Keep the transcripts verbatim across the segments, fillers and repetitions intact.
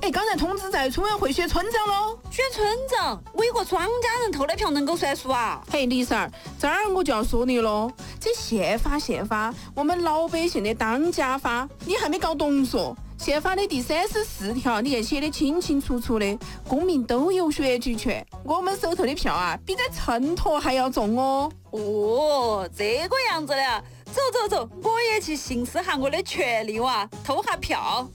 哎，刚才通知在村委会选村长喽。 选村长，我有个庄家人投的票能够算数啊？ 嘿，李婶儿，这儿我就要说你喽。这宪法宪法，我们老百姓的当家法，你还没搞懂嗦？宪法的第三十四条，你看写的清清楚楚的，公民都有选举权。我们手头的票啊，比在秤砣还要重哦。 哦，这个样子的，走走走，我也去行使下我的权利哇，投下票。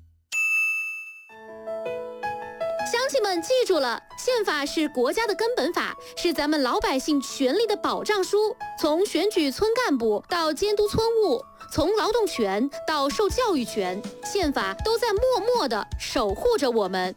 乡亲们记住了，宪法是国家的根本法，是咱们老百姓权利的保障书。从选举村干部到监督村务，从劳动权到受教育权，宪法都在默默地守护着我们。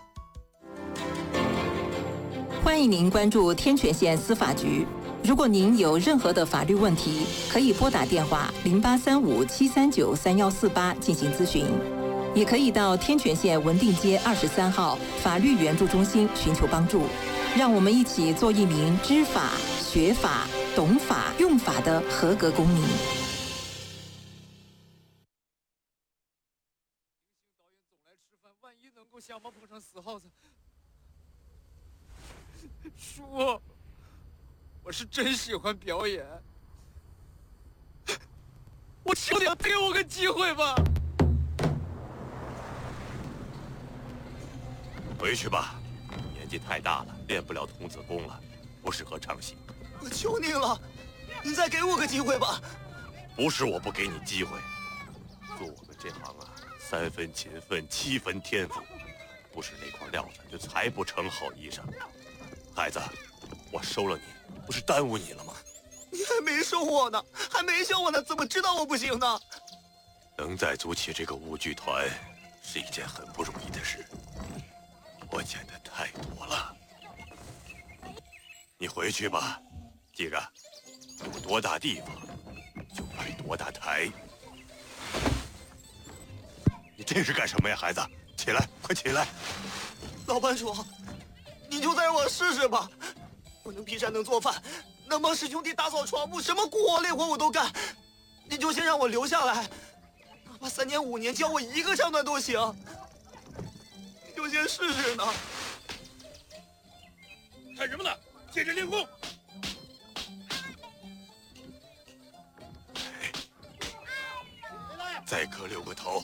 欢迎您关注天泉县司法局。如果您有任何的法律问题，可以拨打电话零八三五七三九三幺四八进行咨询，也可以到天泉县文定街二十三号法律援助中心寻求帮助。让我们一起做一名知法、学法、懂法、用法的合格公民。 导演总来吃饭，万一能够相貌碰上死耗子。叔，我是真喜欢表演，我求你了，给我个机会吧。 回去吧，年纪太大了，练不了童子功了，不适合唱戏。 我求您了，您再给我个机会吧。 不是我不给你机会，做我们这行啊，三分勤奋，七分天赋，不是那块料子就裁不成好衣裳。孩子，我收了你，不是耽误你了吗？ 你还没收我呢，还没教我呢，怎么知道我不行呢？ 能再组起这个舞剧团，是一件很不容易的事。我见的太多了。你回去吧，记着，有多大地方就摆多大台。你这是干什么呀，孩子？起来，快起来！ 老班主，你就再让我试试吧。我能劈山，能做饭，能帮师兄弟打扫床铺，什么苦活累活我都干。你就先让我留下来，哪怕三年五年教我一个唱段都行。你就先试试呢。 看什么呢？接着练功。再各六个头。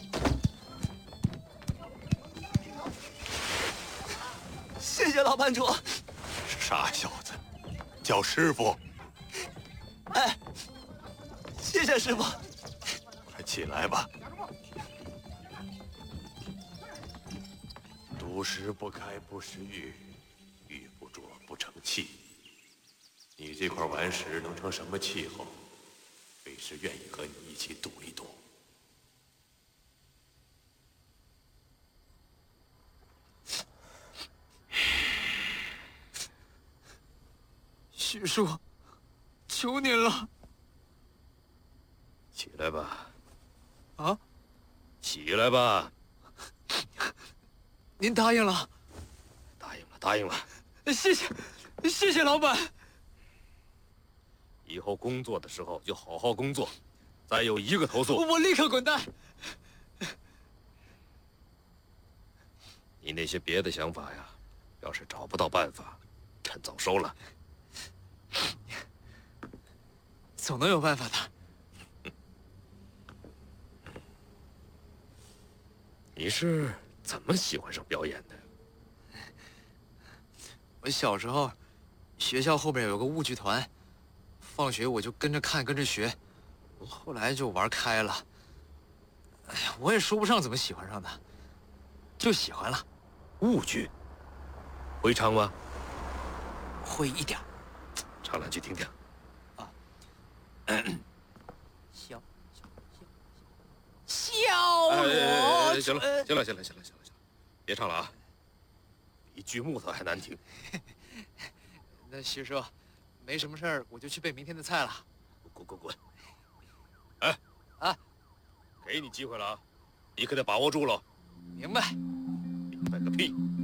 谢谢老班主。 傻小子，叫师傅。 哎，谢谢师傅。 快起来吧。独食不开不食欲，玉不琢不成器。你这块顽石能成什么气候？为师愿意和你一起赌一赌。 许叔，求您了。 起来吧。 啊？ 起来吧。 您答应了？ 答应了，答应了。 谢谢，谢谢老板。 以后工作的时候就好好工作，再有一个投诉， 我立刻滚蛋。 你那些别的想法呀，要是找不到办法，趁早收了。 总能有办法的。 你是怎么喜欢上表演的？ 我小时候，学校后边有个舞剧团，放学我就跟着看，跟着学，后来就玩开了。哎呀，我也说不上怎么喜欢上的，就喜欢了。 舞剧，会唱吗？ 会一点。 唱两句听听。 啊。小小小小我。 哎，行了，行了，行了，行了，行了，行了，别唱了啊！比锯木头还难听。 那徐叔，没什么事儿，我就去备明天的菜了。 滚滚滚！哎， 啊， 给你机会了啊，你可得把握住了。 明白。 明白个屁！